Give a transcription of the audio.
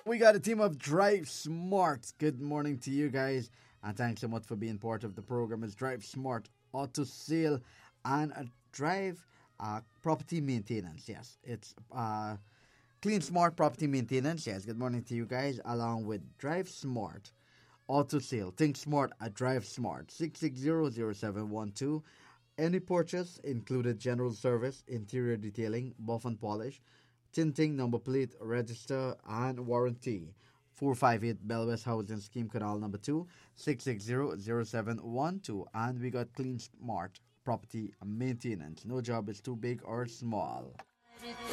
We got a team of Drive Smart. Good morning to you guys, and thanks so much for being part of the program. It's Drive Smart Auto Sale and Drive Property Maintenance. Yes, it's Clean Smart Property Maintenance. Yes, good morning to you guys, along with Drive Smart Auto Sale. Think smart at Drive Smart. 6600712. Any purchase included general service, interior detailing, buff and polish, tinting, number plate, register, and warranty. 458 Belwest Housing Scheme, Canal number 2, 6600712. And we got Clean Smart Property Maintenance. No job is too big or small.